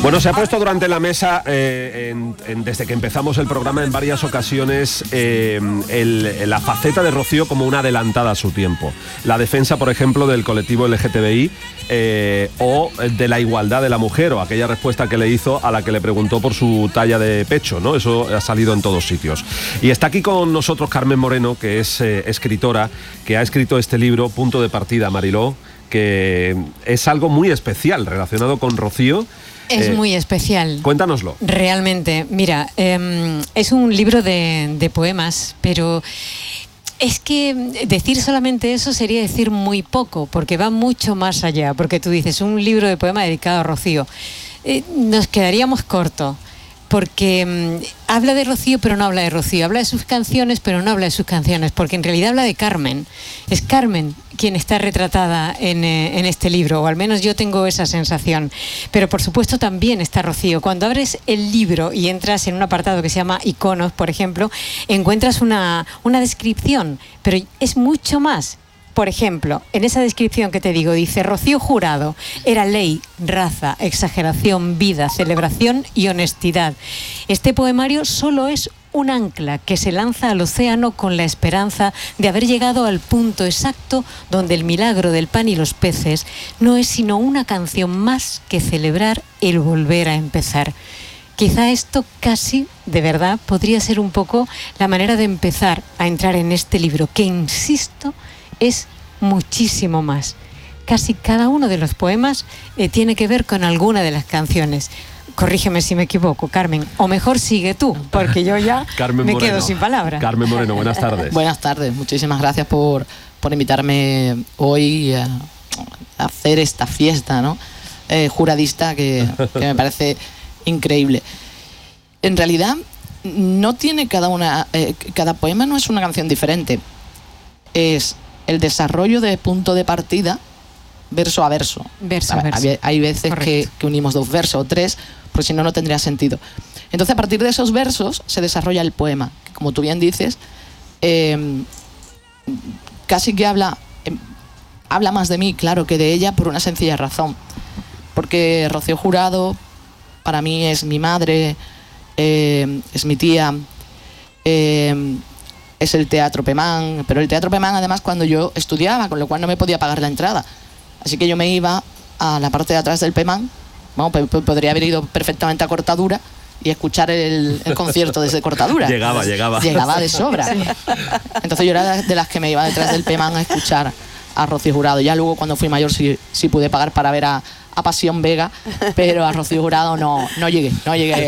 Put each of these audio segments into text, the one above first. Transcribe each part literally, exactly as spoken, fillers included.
Bueno, se ha puesto durante la mesa, eh, en, en, desde que empezamos el programa en varias ocasiones, eh, el, la faceta de Rocío como una adelantada a su tiempo. La defensa, por ejemplo, del colectivo L G T B I eh, o de la igualdad de la mujer, o aquella respuesta que le hizo a la que le preguntó por su talla de pecho, ¿no? Eso ha salido en todos sitios. Y está aquí con nosotros Carmen Moreno, que es eh, escritora, que ha escrito este libro, Punto de Partida, Mariló, que es algo muy especial relacionado con Rocío. Es eh, muy especial. Cuéntanoslo. Realmente, mira, eh, es un libro de, de poemas, pero es que decir solamente eso sería decir muy poco, porque va mucho más allá, porque tú dices, un libro de poemas dedicado a Rocío. Eh, nos quedaríamos cortos, porque mmm, habla de Rocío, pero no habla de Rocío, habla de sus canciones, pero no habla de sus canciones, porque en realidad habla de Carmen. Es Carmen quien está retratada en, eh, en este libro, o al menos yo tengo esa sensación. Pero por supuesto también está Rocío. Cuando abres el libro y entras en un apartado que se llama Iconos, por ejemplo, encuentras una, una descripción, pero es mucho más. Por ejemplo, en esa descripción que te digo, dice: Rocío Jurado era ley, raza, exageración, vida, celebración y honestidad. Este poemario solo es un ancla que se lanza al océano con la esperanza de haber llegado al punto exacto donde el milagro del pan y los peces no es sino una canción más que celebrar el volver a empezar. Quizá esto casi, de verdad, podría ser un poco la manera de empezar a entrar en este libro, que, insisto, es muchísimo más. Casi cada uno de los poemas eh, tiene que ver con alguna de las canciones. Corrígeme si me equivoco, Carmen, o mejor sigue tú, porque yo ya Carmen me Moreno. quedo sin palabras. Carmen Moreno, buenas tardes. Buenas tardes, muchísimas gracias por, por invitarme hoy a, a hacer esta fiesta, ¿no? Eh, juradista que, que me parece increíble. En realidad, no tiene cada una, eh, cada poema no es una canción diferente, es el desarrollo de punto de partida verso a verso. Verso a verso. Hay, hay veces que, que unimos dos versos o tres, porque si no, no tendría sentido. Entonces, a partir de esos versos se desarrolla el poema, que, como tú bien dices, eh, casi que habla, eh, habla más de mí, claro, que de ella, por una sencilla razón. Porque Rocío Jurado, para mí, es mi madre, eh, es mi tía, eh, es el Teatro Pemán, pero el Teatro Pemán además cuando yo estudiaba, con lo cual no me podía pagar la entrada. Así que yo me iba a la parte de atrás del Pemán, bueno, podría haber ido perfectamente a Cortadura y escuchar el, el concierto desde Cortadura. Llegaba, llegaba. Llegaba de sobra. Sí. Entonces yo era de las que me iba detrás del Pemán a escuchar a Rocío Jurado. Ya luego cuando fui mayor sí, sí pude pagar para ver a, a Pasión Vega, pero a Rocío Jurado no, no llegué, no llegué.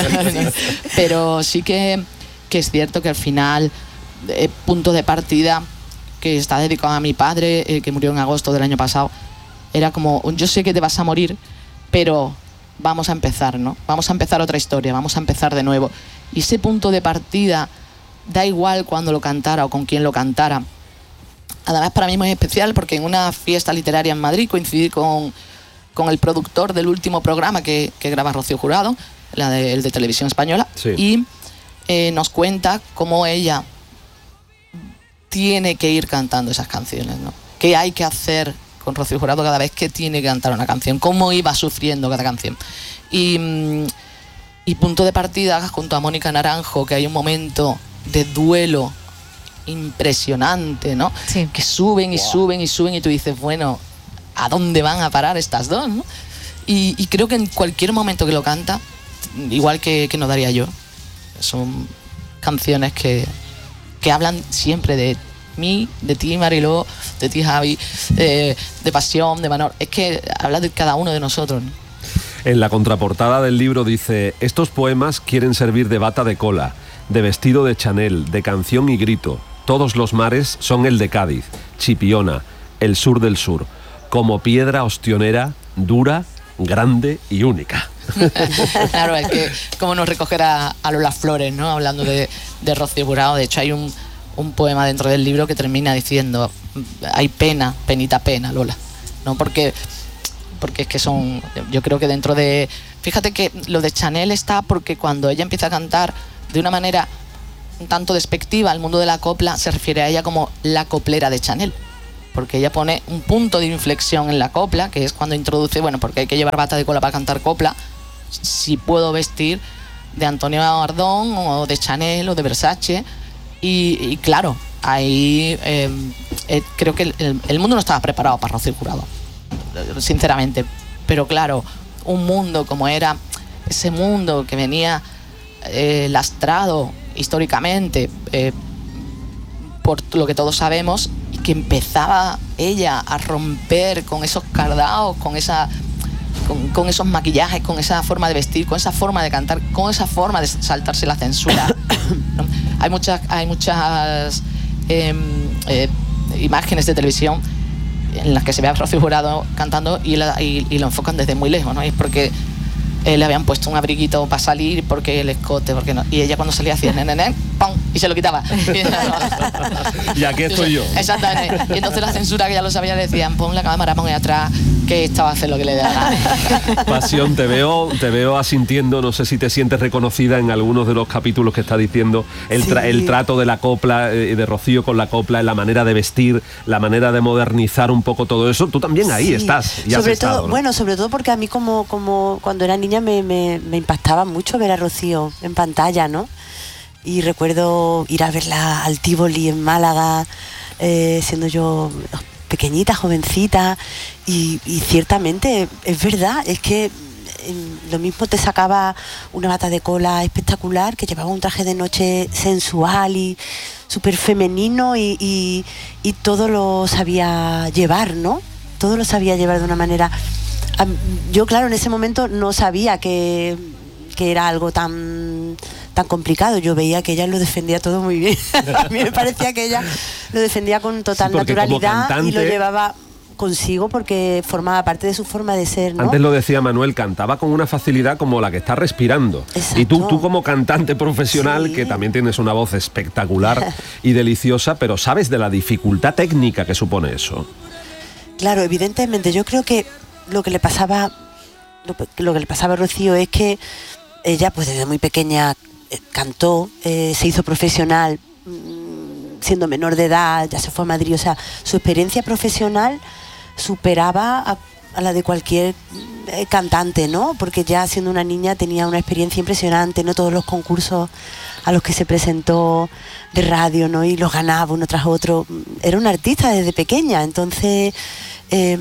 Pero sí que, que es cierto que al final, eh, punto de partida, que está dedicado a mi padre, eh, que murió en agosto del año pasado, era como, yo sé que te vas a morir, pero vamos a empezar, ¿no? Vamos a empezar otra historia, vamos a empezar de nuevo. Y ese punto de partida, da igual cuando lo cantara o con quién lo cantara. Además, para mí es muy especial porque en una fiesta literaria en Madrid coincidí con, con el productor del último programa que, que graba Rocío Jurado, la de, el de Televisión Española, sí. Y eh, nos cuenta cómo ella tiene que ir cantando esas canciones, ¿no? ¿Qué hay que hacer con Rocío Jurado cada vez que tiene que cantar una canción? ¿Cómo iba sufriendo cada canción? Y, y punto de partida, junto a Mónica Naranjo, que hay un momento de duelo impresionante, ¿no? Sí. Que suben y wow. suben y suben y tú dices, bueno, ¿a dónde van a parar estas dos, ¿no? Y, y creo que en cualquier momento que lo canta, igual que, que No daría yo, son canciones que que hablan siempre de mí, de ti, Mariló, de ti, Javi, eh, de Pasión, de Manor. Es que habla de cada uno de nosotros, ¿no? En la contraportada del libro dice: estos poemas quieren servir de bata de cola, de vestido de Chanel, de canción y grito. Todos los mares son el de Cádiz, Chipiona, el sur del sur, como piedra ostionera, dura, grande y única. Claro, es que cómo no recoger a, a Lola Flores, ¿no? Hablando de, de Rocío Jurado. De hecho hay un, un poema dentro del libro que termina diciendo: hay pena, penita pena, Lola, ¿no? Porque, porque es que son, yo creo que dentro de, fíjate que lo de Chanel está porque cuando ella empieza a cantar de una manera un tanto despectiva al mundo de la copla, se refiere a ella como la coplera de Chanel, porque ella pone un punto de inflexión en la copla, que es cuando introduce, bueno, porque hay que llevar bata de cola para cantar copla, si puedo vestir de Antonio Ardón o de Chanel o de Versace. Y, y claro, ahí eh, eh, creo que el, el mundo no estaba preparado para Rocío Jurado, sinceramente. Pero claro, un mundo como era ese mundo que venía eh, lastrado históricamente eh, por lo que todos sabemos, y que empezaba ella a romper con esos cardados, con esa con, con esos maquillajes, con esa forma de vestir, con esa forma de cantar, con esa forma de saltarse la censura, ¿no? Hay muchas hay muchas eh, eh, imágenes de televisión en las que se ve a Rocío Jurado cantando y, la, y, y lo enfocan desde muy lejos, ¿no? Y es porque eh, le habían puesto un abriguito para salir, porque el escote, porque no. Y ella cuando salía hacía nenené, ¡pum! Y se lo quitaba. Y aquí estoy yo. Exactamente. Y entonces la censura, que ya lo sabía, le decían, pon la cámara, pon ahí atrás, que esta va a hacer lo que le dé la gana. Pasión, te veo, te veo asintiendo, no sé si te sientes reconocida en algunos de los capítulos que está diciendo, el, tra- sí. el trato de la copla, eh, de Rocío con la copla, la manera de vestir, la manera de modernizar un poco todo eso. Tú también ahí sí. estás. Y sobre has todo, estado, ¿no? Bueno, sobre todo porque a mí como, como cuando era niña me, me, me impactaba mucho ver a Rocío en pantalla, ¿no? Y recuerdo ir a verla al Tívoli en Málaga, eh, siendo yo pequeñita, jovencita, y, y ciertamente es verdad, es que eh, lo mismo te sacaba una bata de cola espectacular, que llevaba un traje de noche sensual y súper femenino, y, y, y todo lo sabía llevar, ¿no? Todo lo sabía llevar de una manera... Yo, claro, en ese momento no sabía que, que era algo tan... tan complicado. Yo veía que ella lo defendía todo muy bien. A mí me parecía que ella lo defendía con total sí, naturalidad cantante, y lo llevaba consigo porque formaba parte de su forma de ser, ¿no? Antes lo decía Manuel, cantaba con una facilidad como la que está respirando. Exacto. Y tú, tú como cantante profesional, sí. que también tienes una voz espectacular y deliciosa, pero sabes de la dificultad técnica que supone eso. Claro, evidentemente. Yo creo que lo que le pasaba lo, lo que le pasaba a Rocío es que ella, pues desde muy pequeña cantó, eh, se hizo profesional mmm, siendo menor de edad, ya se fue a Madrid, o sea, su experiencia profesional superaba a, a la de cualquier eh, cantante, ¿no? Porque ya siendo una niña tenía una experiencia impresionante, ¿no? Todos los concursos a los que se presentó de radio, ¿no? Y los ganaba uno tras otro. Era una artista desde pequeña, entonces eh,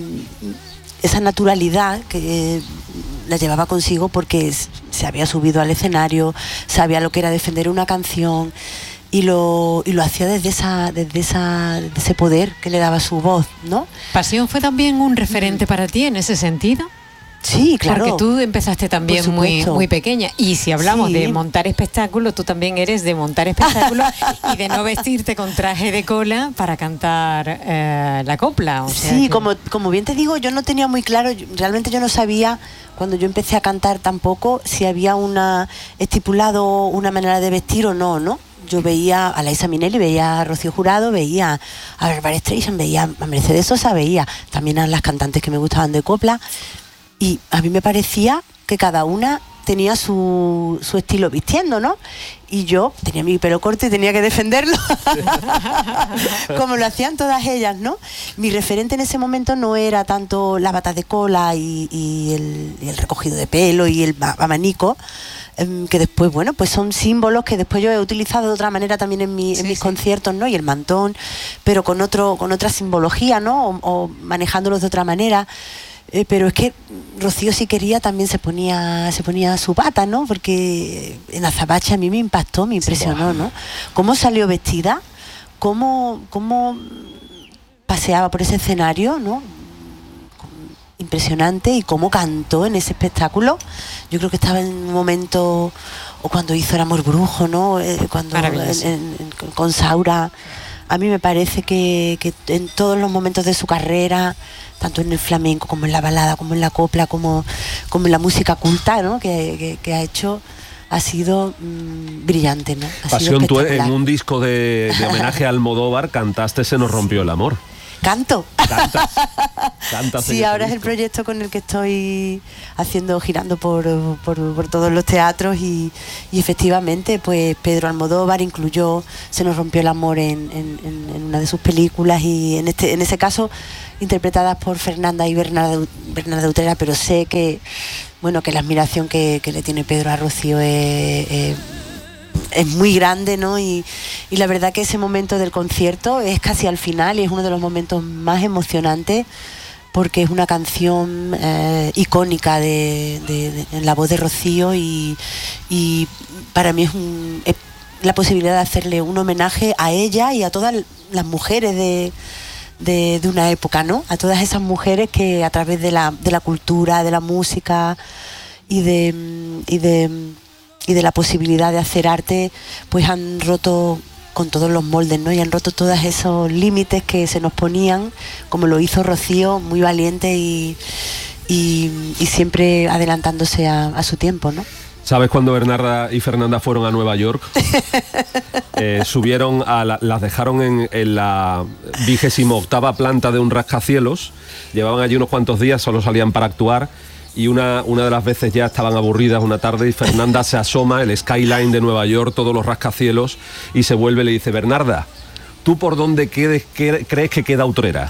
esa naturalidad que... Eh, la llevaba consigo porque se había subido al escenario, sabía lo que era defender una canción y lo, y lo hacía desde esa, desde esa, desde ese poder que le daba su voz, ¿no? Pasión fue también un referente mm. para ti en ese sentido. Sí, claro. Porque tú empezaste también muy, muy pequeña. Y si hablamos sí. de montar espectáculos, tú también eres de montar espectáculos y de no vestirte con traje de cola para cantar eh, la copla. O sea sí, que... como, como bien te digo, yo no tenía muy claro, realmente yo no sabía, cuando yo empecé a cantar tampoco, si había una estipulado una manera de vestir o no, ¿no? Yo veía a Liza Minnelli, veía a Rocío Jurado, veía a Barbra Streisand, veía a Mercedes Sosa, veía también a las cantantes que me gustaban de copla. Y a mí me parecía que cada una tenía su, su estilo vistiendo, ¿no? Y yo tenía mi pelo corto y tenía que defenderlo, como lo hacían todas ellas, ¿no? Mi referente en ese momento no era tanto la bata de cola y, y, el, y el recogido de pelo y el abanico, eh, que después, bueno, pues son símbolos que después yo he utilizado de otra manera también en, mi, en sí, mis sí. conciertos, ¿no? Y el mantón, pero con, otro, con otra simbología, ¿no? O, o manejándolos de otra manera. Eh, pero es que Rocío, si quería, también se ponía se ponía su bata, ¿no? Porque en Azabache a mí me impactó, me impresionó, ¿no? Cómo salió vestida, cómo, cómo paseaba por ese escenario, ¿no? Impresionante, y cómo cantó en ese espectáculo. Yo creo que estaba en un momento, o cuando hizo El amor brujo, ¿no? Eh, cuando en, en, en, con Saura. A mí me parece que, que en todos los momentos de su carrera, tanto en el flamenco como en la balada, como en la copla, como, como en la música culta, ¿no? que, que, que ha hecho, ha sido mmm, brillante, ¿no? Ha Pasión, tú en un disco de, de homenaje a Almodóvar cantaste Se nos rompió el amor. Canto. Cantas. Cantas Sí, ahora es el proyecto con el que estoy haciendo, girando por, por, por todos los teatros y, y efectivamente, pues Pedro Almodóvar incluyó Se nos rompió el amor en, en, en una de sus películas y en este en ese caso interpretadas por Fernanda y Bernarda, Bernarda Utrera, pero sé que, bueno, que la admiración que, que le tiene Pedro a Rocío es... es es muy grande, ¿no? Y, y la verdad que ese momento del concierto es casi al final y es uno de los momentos más emocionantes porque es una canción eh, icónica de, de, de, en la voz de Rocío y, y para mí es, un, es la posibilidad de hacerle un homenaje a ella y a todas las mujeres de, de, de una época, ¿no? A todas esas mujeres que a través de la, de la cultura, de la música y de... Y de y de la posibilidad de hacer arte, pues han roto con todos los moldes, ¿no? Y han roto todos esos límites que se nos ponían, como lo hizo Rocío, muy valiente y, y, y siempre adelantándose a, a su tiempo, ¿no? ¿Sabes cuando Bernarda y Fernanda fueron a Nueva York? eh, subieron, a la, las dejaron en, en la vigésimo octava planta de un rascacielos, llevaban allí unos cuantos días, solo salían para actuar. Y una, una de las veces ya estaban aburridas una tarde y Fernanda se asoma, el skyline de Nueva York, todos los rascacielos, y se vuelve y le dice, Bernarda, ¿tú por dónde quedes, que, crees que queda Utrera?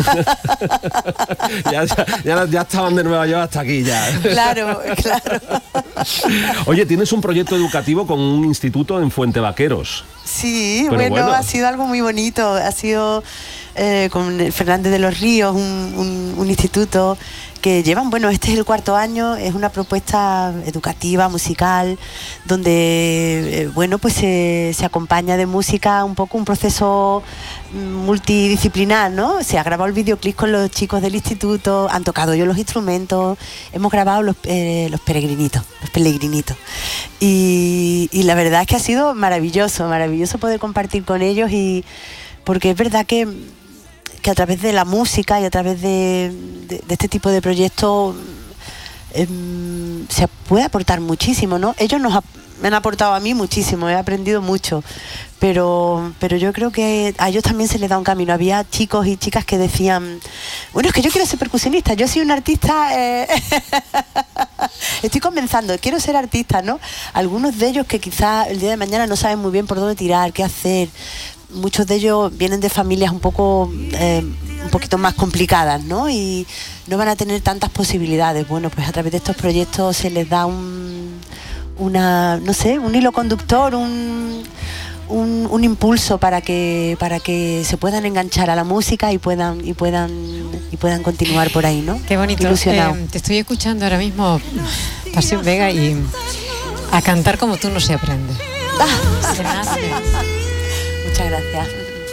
ya, ya, ya, ya estaban de Nueva York hasta aquí ya. Claro, claro. Oye, tienes un proyecto educativo con un instituto en Fuente Vaqueros. Sí, bueno, bueno, ha sido algo muy bonito. Ha sido eh, con el Fernández de los Ríos, un, un, un instituto que llevan, bueno, este es el cuarto año, es una propuesta educativa, musical, donde, eh, bueno, pues se, se acompaña de música un poco un proceso multidisciplinar, ¿no? Se ha grabado el videoclip con los chicos del instituto, han tocado ellos los instrumentos, hemos grabado los, eh, los peregrinitos, los pelegrinitos. Y, y la verdad es que ha sido maravilloso, maravilloso poder compartir con ellos y porque es verdad que que a través de la música y a través de, de, de este tipo de proyectos eh, se puede aportar muchísimo, ¿no? Ellos nos ha, me han aportado a mí muchísimo, he aprendido mucho, pero, pero yo creo que a ellos también se les da un camino. Había chicos y chicas que decían, bueno, es que yo quiero ser percusionista, yo soy un artista, eh, estoy comenzando, quiero ser artista, ¿no? Algunos de ellos que quizás el día de mañana no saben muy bien por dónde tirar, qué hacer. Muchos de ellos vienen de familias un poco eh, un poquito más complicadas, ¿no? Y no van a tener tantas posibilidades. Bueno, pues a través de estos proyectos se les da un una, no sé, un hilo conductor, un, un, un impulso para que para que se puedan enganchar a la música y puedan y puedan y puedan continuar por ahí, ¿no? Qué bonito. Ilusionado. Eh, te estoy escuchando ahora mismo, Pasión Vega, y a cantar como tú no se aprende. Ah. Se nace. Muchas gracias.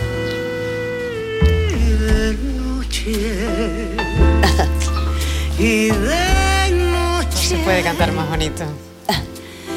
Y de noche, y de noche. No se puede cantar más bonito.